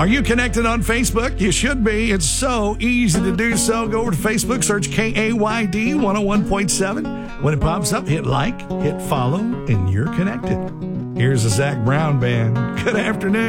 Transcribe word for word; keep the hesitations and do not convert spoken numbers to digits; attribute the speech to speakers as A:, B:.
A: Are you connected on Facebook? You should be. It's so easy to do so. Go over to Facebook, search K A Y D one oh one point seven. When it pops up, hit like, hit follow, and you're connected. Here's the Zach Brown Band. Good afternoon.